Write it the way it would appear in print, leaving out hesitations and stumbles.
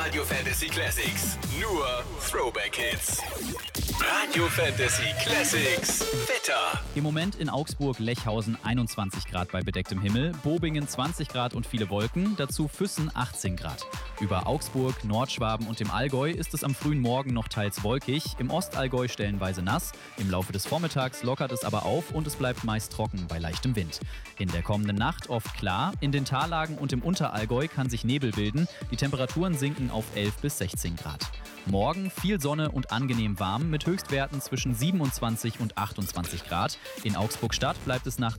Radio Fantasy Classics. Nur Throwback Hits. Radio Fantasy Classics. Wetter. Im Moment in Augsburg-Lechhausen 21 Grad bei bedecktem Himmel, Bobingen 20 Grad und viele Wolken, dazu Füssen 18 Grad. Über Augsburg, Nordschwaben und dem Allgäu ist es am frühen Morgen noch teils wolkig, im Ostallgäu stellenweise nass. Im Laufe des Vormittags lockert es aber auf und es bleibt meist trocken bei leichtem Wind. In der kommenden Nacht oft klar, in den Tallagen und im Unterallgäu kann sich Nebel bilden. Die Temperaturen sinken auf 11 bis 16 Grad. Morgen viel Sonne und angenehm warm mit Höchstwerten zwischen 27 und 28 Grad. In Augsburg-Stadt bleibt es nach